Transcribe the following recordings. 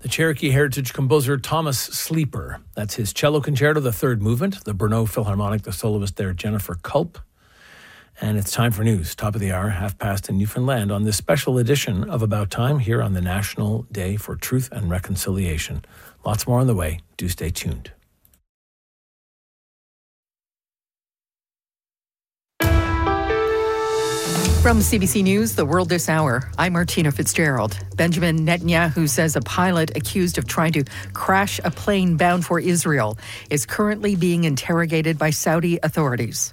Cherokee heritage composer Thomas Sleeper. That's his cello concerto, the third movement. The Brno Philharmonic, the soloist there, Jennifer Culp. And it's time for news. Top of the hour, past in Newfoundland on this special edition of About Time here on the National Day for Truth and Reconciliation. Lots more on the way. Do stay tuned. From CBC News, The World This Hour, I'm Martina Fitzgerald. Benjamin Netanyahu says a pilot accused of trying to crash a plane bound for Israel is currently being interrogated by Saudi authorities.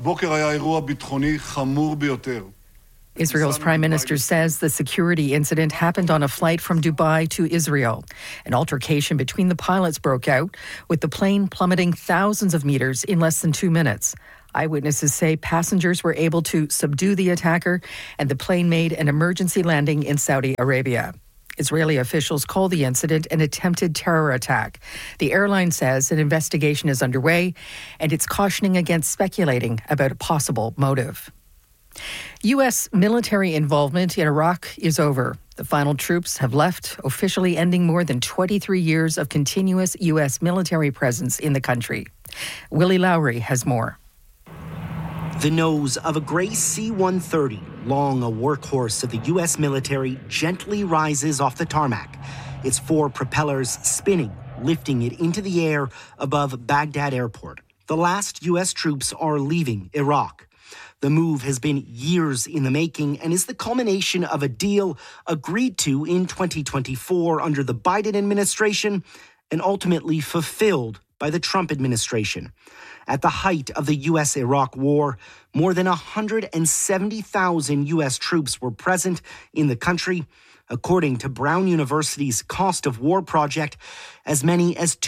Israel's prime minister says the security incident happened on a flight from Dubai to Israel. An altercation between the pilots broke out, with the plane plummeting thousands of meters in less than 2 minutes. Eyewitnesses say passengers were able to subdue the attacker, and the plane made an emergency landing in Saudi Arabia. Israeli officials call the incident an attempted terror attack. The airline says an investigation is underway, and it's cautioning against speculating about a possible motive. U.S. military involvement in Iraq is over. The final troops have left, officially ending more than 23 years of continuous U.S. military presence in the country. Willie Lowry has more. The nose of a gray C-130, long a workhorse of the U.S. military, gently rises off the tarmac. Its 4 propellers spinning, lifting it into the air above Baghdad Airport. The last U.S. troops are leaving Iraq. The move has been years in the making and is the culmination of a deal agreed to in 2024 under the Biden administration and ultimately fulfilled by the Trump administration. At the height of the U.S.-Iraq war, more than 170,000 U.S. troops were present in the country. According to Brown University's Cost of War project, as many as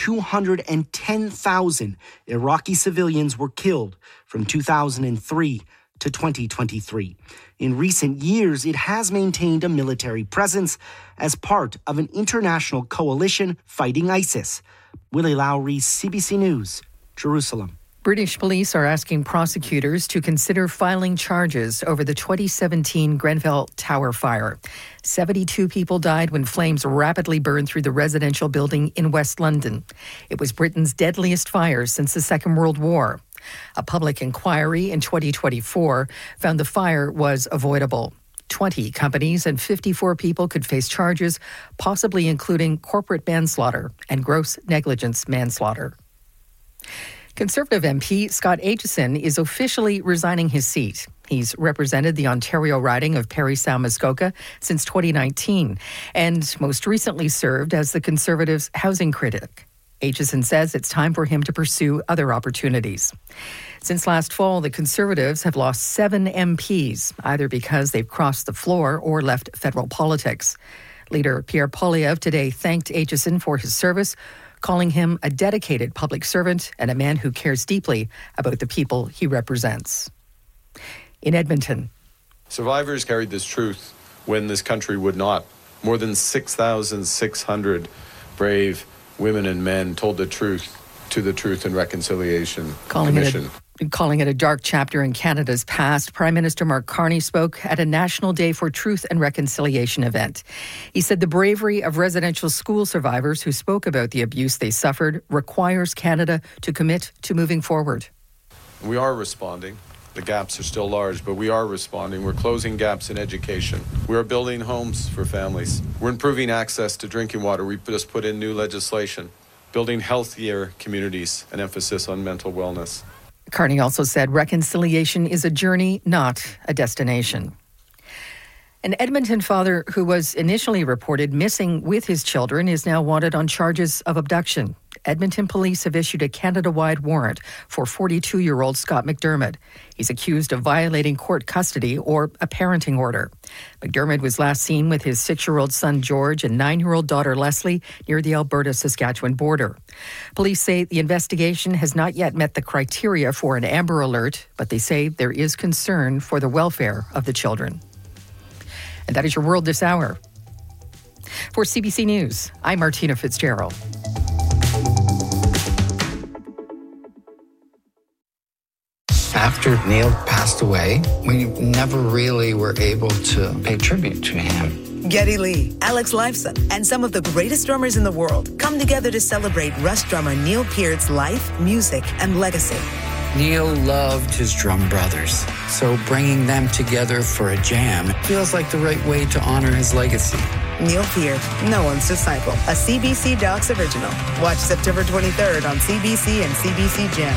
210,000 Iraqi civilians were killed from 2003 to 2023. In recent years, it has maintained a military presence as part of an international coalition fighting ISIS. Willie Lowry, CBC News, Jerusalem. British police are asking prosecutors to consider filing charges over the 2017 Grenfell Tower fire. 72 people died when flames rapidly burned through the residential building in West London. It was Britain's deadliest fire since the Second World War. A public inquiry in 2024 found the fire was avoidable. 20 companies and 54 people could face charges, possibly including corporate manslaughter and gross negligence manslaughter. Conservative MP Scott Aitchison is officially resigning his seat. He's represented the Ontario riding of Parry Sound Muskoka since 2019 and most recently served as the Conservatives' housing critic. Aitchison says it's time for him to pursue other opportunities. Since last fall, the Conservatives have lost 7 MPs, either because they've crossed the floor or left federal politics. Leader Pierre Poilievre today thanked Aitchison for his service, calling him a dedicated public servant and a man who cares deeply about the people he represents. In Edmonton. Survivors carried this truth when this country would not. More than 6,600 brave women and men told the truth to the Truth and Reconciliation Commission. Calling it a dark chapter in Canada's past, Prime Minister Mark Carney spoke at a National Day for Truth and Reconciliation event. He said the bravery of residential school survivors who spoke about the abuse they suffered requires Canada to commit to moving forward. We are responding. The gaps are still large, but we are responding. We're closing gaps in education. We are building homes for families. We're improving access to drinking water. We just put in new legislation, building healthier communities, an emphasis on mental wellness. Carney also said reconciliation is a journey, not a destination. An Edmonton father who was initially reported missing with his children is now wanted on charges of abduction. Edmonton police have issued a Canada-wide warrant for 42-year-old Scott McDermott. He's accused of violating court custody or a parenting order. McDermott was last seen with his 6-year-old son George and 9-year-old daughter Leslie near the Alberta-Saskatchewan border. Police say the investigation has not yet met the criteria for an Amber Alert, but they say there is concern for the welfare of the children. And that is your World This Hour. For CBC News, I'm Martina Fitzgerald. After Neil passed away, we never really were able to pay tribute to him. Geddy Lee, Alex Lifeson, and some of the greatest drummers in the world come together to celebrate Rush drummer Neil Peart's life, music, and legacy. Neil loved his drum brothers, so bringing them together for a jam feels like the right way to honor his legacy. Neil Peart, no one's disciple, a CBC Docs original. Watch September 23rd on CBC and CBC Gem.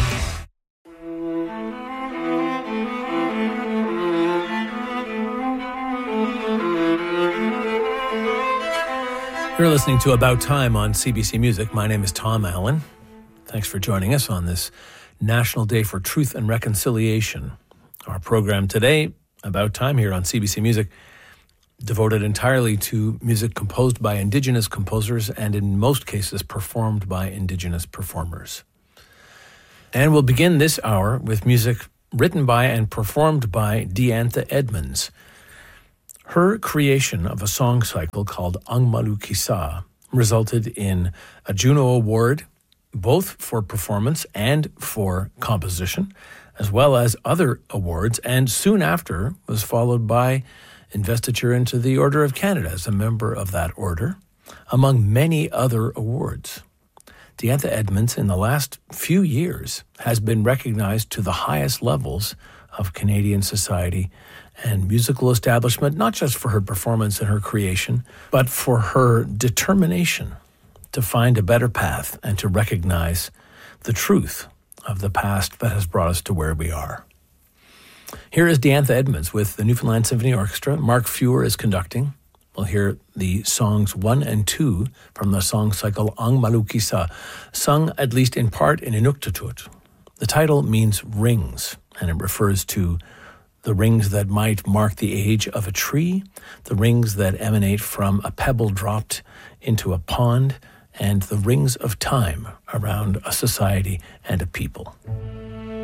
You're listening to About Time on CBC Music. My name is Tom Allen. Thanks for joining us on this National Day for Truth and Reconciliation. Our program today, About Time here on CBC Music, devoted entirely to music composed by Indigenous composers and in most cases performed by Indigenous performers. And we'll begin this hour with music written by and performed by Diantha Edmonds. Her creation of a song cycle called Ang Malukisa resulted in a Juno Award, both for performance and for composition, as well as other awards, and soon after was followed by investiture into the Order of Canada as a member of that order, among many other awards. Diantha Edmonds, in the last few years, has been recognized to the highest levels of Canadian society and musical establishment, not just for her performance and her creation, but for her determination to find a better path and to recognize the truth of the past that has brought us to where we are. Here is Diantha Edmonds with the Newfoundland Symphony Orchestra. Mark Feuer is conducting. We'll hear the songs 1 and 2 from the song cycle Ang Malukisa, sung at least in part in Inuktitut. The title means rings, and it refers to the rings that might mark the age of a tree, the rings that emanate from a pebble dropped into a pond, and the rings of time around a society and a people.